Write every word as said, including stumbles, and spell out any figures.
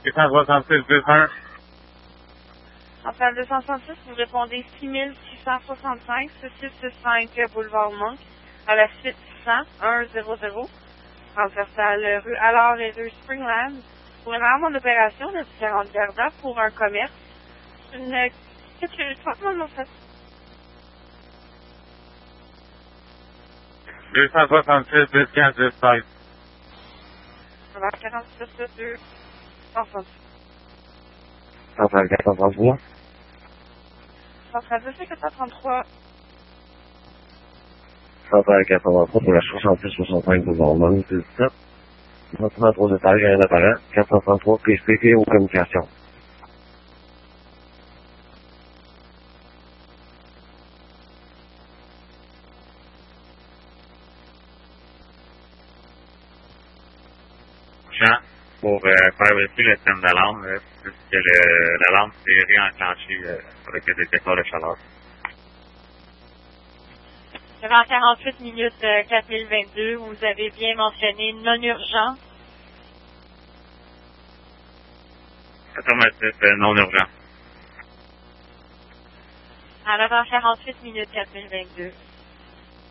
deux cent soixante-six deux un. En salle deux cent soixante-six, vous répondez six mille six cent soixante-cinq, six six six cinq Boulevard Monk, à la suite cent, un zéro zéro, transversale rue Allard et rue Springland, pour une arme en opération de différentes gardas pour un commerce. Une... Qu'est-ce que je pense, mon fait? deux cent soixante-six deux quinze deux seize. Alors, quarante-six deux cent soixante-six. Centrale quatre cent trente-trois. Centrale deux quatre cent trente-trois. Centrale quatre cent trente-trois pour la soixante-six soixante-cinq Boulevard Monk, c'est dix-sept. Sentiment trop d'étage, rien d'apparent. quatre cent trente-trois, P C P aux communications. Jean, pour euh, faire vérifier le système d'alarme, là, puisque le, l'alarme s'est réenclenchée euh, avec le détecteur de chaleur. Devant quarante-huit minutes euh, quatre mille vingt-deux, vous avez bien mentionné non urgent. Affirmatif, euh, non urgent. À neuf heures quarante-huit minutes quatre mille vingt-deux.